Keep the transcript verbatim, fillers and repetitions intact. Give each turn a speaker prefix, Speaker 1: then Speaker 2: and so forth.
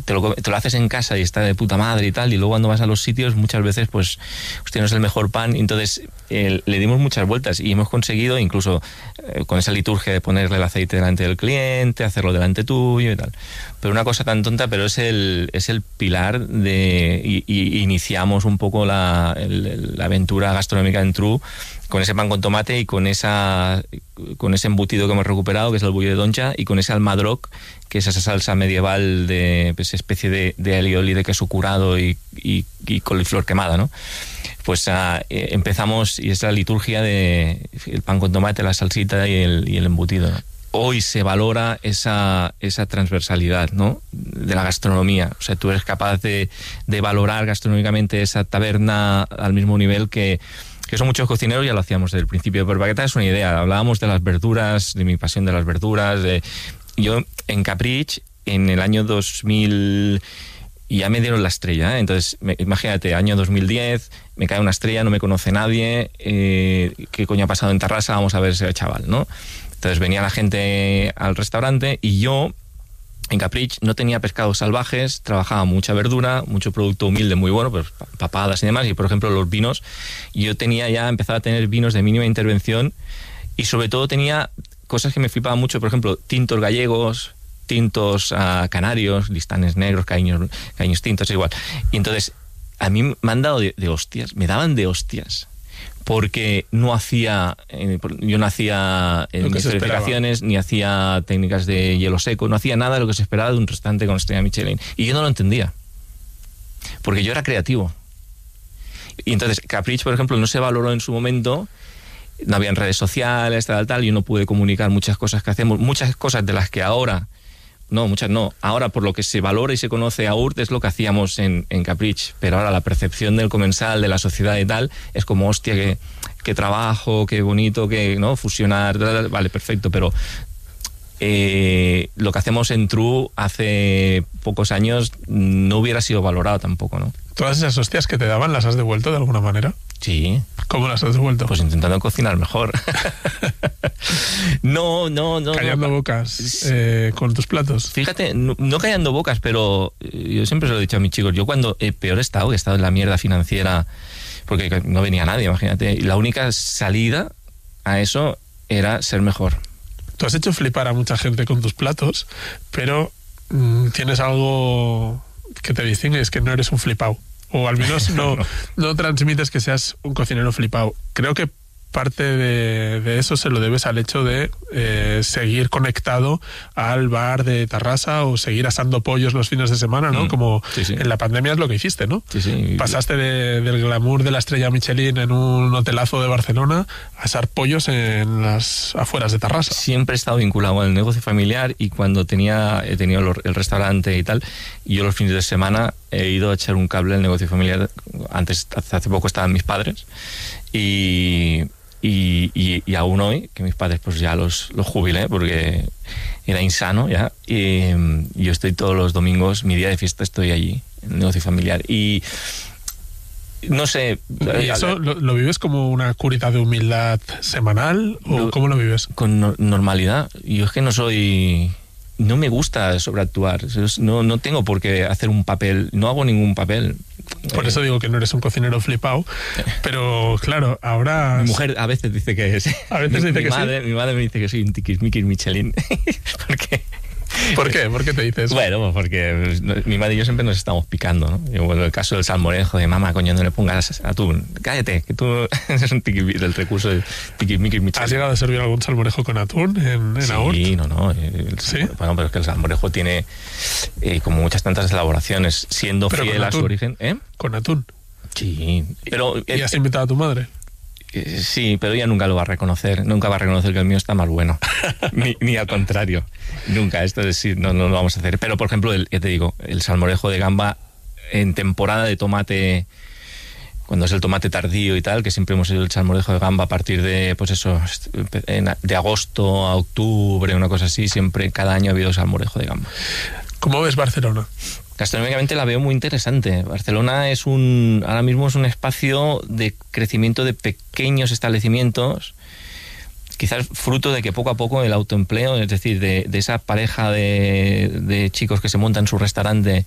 Speaker 1: te lo, te lo haces en casa y está de puta madre y tal, y luego cuando vas a los sitios muchas veces pues, hostia, no es el mejor pan. Entonces eh, le dimos muchas vueltas y hemos conseguido, incluso eh, con esa liturgia de ponerle el aceite delante del cliente, hacerlo delante tuyo y tal. Pero una cosa tan tonta, pero es el, es el pilar de... Y, y iniciamos un poco la, el, la aventura gastronómica en True con ese pan con tomate y con esa con ese embutido que hemos recuperado, que es el bullo de doncha, y con ese almadroc, que es esa salsa medieval de pues, especie de, de alioli de queso curado y, y, y coliflor quemada, ¿no? Pues uh, empezamos, y es la liturgia de el pan con tomate, la salsita y el, y el embutido, ¿no? Hoy se valora esa, esa transversalidad, ¿no?, de la gastronomía. O sea, tú eres capaz de, de valorar gastronómicamente esa taberna al mismo nivel que, que son muchos cocineros, ya lo hacíamos desde el principio. Pero para que te hagas una idea, hablábamos de las verduras, de mi pasión de las verduras. De... Yo en Caprich, en el año dos mil... y ya me dieron la estrella, ¿eh? Entonces, me, imagínate, año dos mil diez, me cae una estrella, no me conoce nadie, eh, ¿qué coño ha pasado en Tarrasa? Vamos a ver ese chaval, ¿no? Entonces venía la gente al restaurante y yo, en Caprich, no tenía pescados salvajes, trabajaba mucha verdura, mucho producto humilde muy bueno, pues papadas y demás, y por ejemplo los vinos, yo tenía ya, empezaba a tener vinos de mínima intervención y sobre todo tenía cosas que me flipaban mucho, por ejemplo, tintos gallegos, tintos uh, canarios, listanes negros, caños, caños tintos, igual. Y entonces, a mí me han dado de, de hostias, me daban de hostias, porque no hacía, eh, yo no hacía eh, ni certificaciones, ni hacía técnicas de hielo seco, no hacía nada de lo que se esperaba de un restaurante con estrella Michelin. Y yo no lo entendía, porque yo era creativo. Y entonces, Caprich, por ejemplo, no se valoró en su momento. No habían redes sociales, tal, tal, yo no pude comunicar muchas cosas que hacemos, muchas cosas de las que ahora, no, muchas no, ahora por lo que se valora y se conoce a U R T es lo que hacíamos en, en Caprich, pero ahora la percepción del comensal, de la sociedad y tal, es como, hostia, qué, qué trabajo, qué bonito, que no fusionar, tal, tal, vale, perfecto, pero eh, lo que hacemos en True hace pocos años no hubiera sido valorado tampoco, ¿no?
Speaker 2: ¿Todas esas hostias que te daban las has devuelto de alguna manera?
Speaker 1: Sí.
Speaker 2: ¿Cómo las has devuelto?
Speaker 1: Pues intentando cocinar mejor. no, no, no.
Speaker 2: Callando
Speaker 1: no.
Speaker 2: bocas eh, con tus platos.
Speaker 1: Fíjate, no, no callando bocas, pero yo siempre se lo he dicho a mis chicos. Yo cuando eh, peor he estado, que he estado en la mierda financiera, porque no venía nadie, imagínate. Y la única salida a eso era ser mejor.
Speaker 2: Tú has hecho flipar a mucha gente con tus platos, pero mmm, tienes algo que te distingue, es que no eres un flipao. O al menos no, no. no transmites que seas un cocinero flipao. Creo que parte de, de eso se lo debes al hecho de eh, seguir conectado al bar de Tarrasa o seguir asando pollos los fines de semana, ¿no? Mm, Como
Speaker 1: sí, sí.
Speaker 2: En la pandemia es lo que hiciste, ¿no?
Speaker 1: Sí, sí.
Speaker 2: Pasaste de, del glamour de la estrella Michelin en un hotelazo de Barcelona a asar pollos en las afueras de Tarrasa.
Speaker 1: Siempre he estado vinculado al negocio familiar y cuando tenía he tenido el restaurante y tal, yo los fines de semana he ido a echar un cable al negocio familiar. Antes, hace poco estaban mis padres y... Y, y, y aún hoy, que mis padres pues ya los, los jubilé porque era insano ya, y yo estoy todos los domingos, mi día de fiesta estoy allí, en el negocio familiar. Y no sé...
Speaker 2: ¿Y eso lo, lo vives como una curita de humildad semanal o lo, cómo lo vives?
Speaker 1: Con no, normalidad. Yo es que no soy... No me gusta sobreactuar, no, no tengo por qué hacer un papel, no hago ningún papel.
Speaker 2: Por eso digo que no eres un cocinero flipao, pero claro, ahora...
Speaker 1: Mi mujer a veces dice que es.
Speaker 2: A veces
Speaker 1: mi,
Speaker 2: dice
Speaker 1: mi
Speaker 2: que
Speaker 1: madre,
Speaker 2: sí.
Speaker 1: Mi madre me dice que soy un tiquismiquis Michelin. ¿Por qué?
Speaker 2: ¿Por qué? ¿Por qué te dices?
Speaker 1: Bueno, porque mi madre y yo siempre nos estamos picando, ¿no? Y bueno, el caso del salmorejo, de mamá, coño, no le pongas atún. Cállate, que tú eres un tiquismiquis, del recurso de tiquismiquis Michelin.
Speaker 2: ¿Has llegado a servir algún salmorejo con atún en, en
Speaker 1: sí,
Speaker 2: A U R T?
Speaker 1: Sí, no, no. El,
Speaker 2: ¿Sí?
Speaker 1: Bueno, pero es que el salmorejo tiene, eh, como muchas tantas elaboraciones, siendo
Speaker 2: pero
Speaker 1: fiel a su origen. ¿Eh?
Speaker 2: Con atún.
Speaker 1: Sí, pero...
Speaker 2: ¿Y has invitado a tu madre?
Speaker 1: Eh, sí, pero ella nunca lo va a reconocer, nunca va a reconocer que el mío está más bueno, ni, ni al contrario, nunca, esto es decir, no, no lo vamos a hacer. Pero por ejemplo, el, ya te digo, el salmorejo de gamba en temporada de tomate, cuando es el tomate tardío y tal, que siempre hemos hecho el salmorejo de gamba a partir de, pues eso, de agosto a octubre, una cosa así, siempre, cada año ha habido salmorejo de gamba.
Speaker 2: ¿Cómo ves Barcelona?
Speaker 1: Gastronómicamente la veo muy interesante. Barcelona es un, ahora mismo es un espacio de crecimiento de pequeños establecimientos, quizás fruto de que poco a poco el autoempleo, es decir, de, de esa pareja de, de chicos que se montan su restaurante